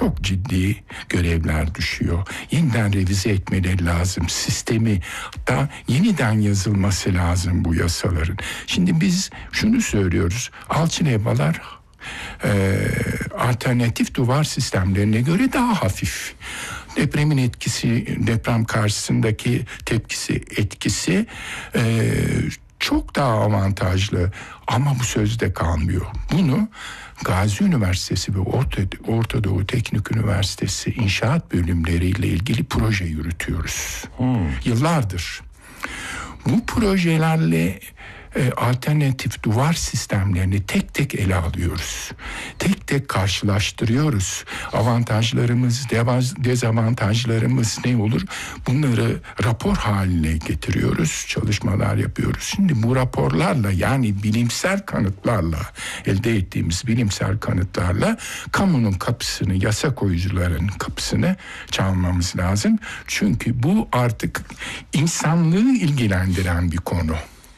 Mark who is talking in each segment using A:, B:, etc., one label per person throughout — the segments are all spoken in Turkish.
A: çok ciddi görevler düşüyor. Yeniden revize etmeleri lazım. Sistemi da yeniden yazılması lazım bu yasaların. Şimdi biz şunu söylüyoruz. Alçı levhalar alternatif duvar sistemlerine göre daha hafif. Depremin etkisi, deprem karşısındaki etkisi çok daha avantajlı, ama bu sözde kalmıyor. Bunu Gazi Üniversitesi ve Orta Doğu Teknik Üniversitesi inşaat bölümleriyle ilgili proje yürütüyoruz. Yıllardır. Bu projelerle alternatif duvar sistemlerini tek tek ele alıyoruz. Tek tek karşılaştırıyoruz. Avantajlarımız, dezavantajlarımız ne olur? Bunları rapor haline getiriyoruz, çalışmalar yapıyoruz. Şimdi bu raporlarla, yani bilimsel kanıtlarla, elde ettiğimiz bilimsel kanıtlarla kamunun kapısını, yasa koyucuların kapısını çalmamız lazım. Çünkü bu artık insanlığı ilgilendiren bir konu.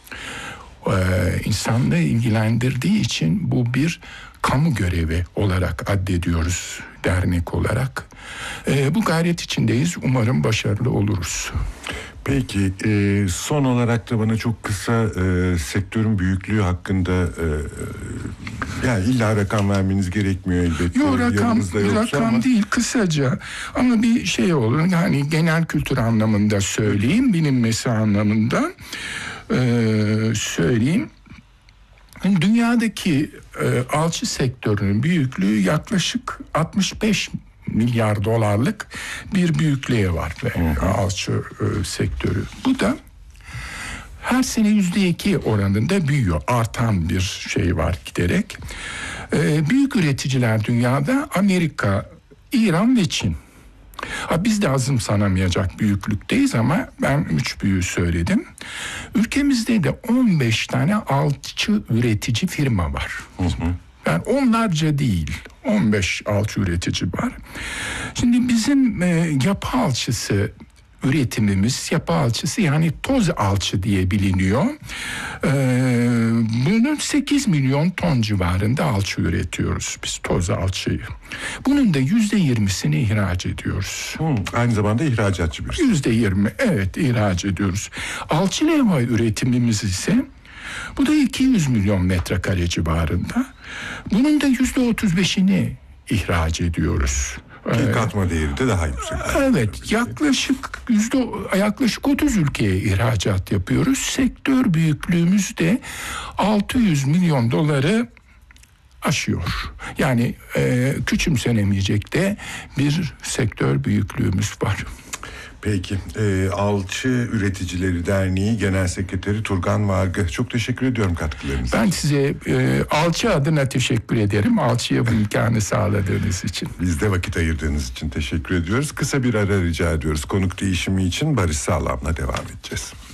A: İnsanlığı ilgilendirdiği için bu bir kamu görevi olarak addediyoruz dernek olarak. Bu gayret içindeyiz. Umarım başarılı oluruz.
B: Peki son olarak da bana çok kısa sektörün büyüklüğü hakkında yani illa rakam vermeniz gerekmiyor elbette.
A: Yok, rakam değil, kısaca ama bir şey olur. Yani genel kültür anlamında söyleyeyim, bilinmesi anlamında söyleyeyim. Dünyadaki alçı sektörünün büyüklüğü yaklaşık 65 milyar dolarlık bir büyüklüğe var ve alçı sektörü. Bu da her sene %2 oranında büyüyor. Artan bir şey var giderek. Büyük üreticiler dünyada Amerika, İran ve Çin. Biz de azımsanamayacak büyüklükteyiz ama ben 3 büyüğü söyledim. Ülkemizde de 15 tane alçı üretici firma var. Yani onlarca değil, 15 alçı üretici var. Şimdi bizim yapı alçısı üretimimiz, yapı alçısı yani toz alçı diye biliniyor. Bunun 8 milyon ton civarında alçı üretiyoruz biz, toz alçıyı. Bunun da %20'sini ihraç ediyoruz.
B: Aynı zamanda ihracatçı bir.
A: %20, evet, ihraç ediyoruz. Alçı levha üretimimiz ise bu da 200 milyon metrekare civarında. Bunun da %35'ini ihraç ediyoruz.
B: Ki katma değeri de daha yüksek.
A: Evet, yaklaşık 30 ülkeye ihracat yapıyoruz. Sektör büyüklüğümüz de 600 milyon doları aşıyor. Yani küçümsenemeyecek de bir sektör büyüklüğümüz var.
B: Peki, Alçı Üreticileri Derneği Genel Sekreteri Turgan Vargı. Çok teşekkür ediyorum katkılarınız için.
A: Ben size Alçı adına teşekkür ederim. Alçı'ya bu imkanı sağladığınız için.
B: Biz de vakit ayırdığınız için teşekkür ediyoruz. Kısa bir ara rica ediyoruz. Konuk değişimi için Barış Sağlam'la devam edeceğiz.